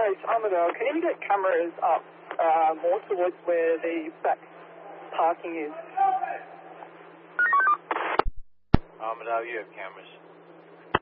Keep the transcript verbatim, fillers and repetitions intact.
Hi, it's Armadale. Can you get cameras up uh, more towards where the back parking is? Armadale, you have cameras.